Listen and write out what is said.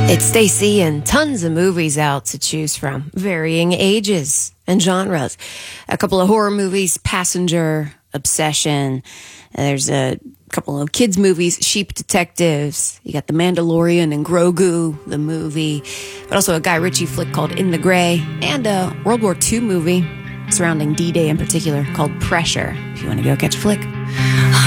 It's Stacy, and tons of movies out to choose from, varying ages and genres. A couple of horror movies, Passenger, Obsession. There's a couple of kids movies, Sheep Detectives. You got The Mandalorian and Grogu, the movie, but also a Guy Ritchie flick called In the Gray, and a World War II movie surrounding D-Day in particular called Pressure, if you want to go catch a flick.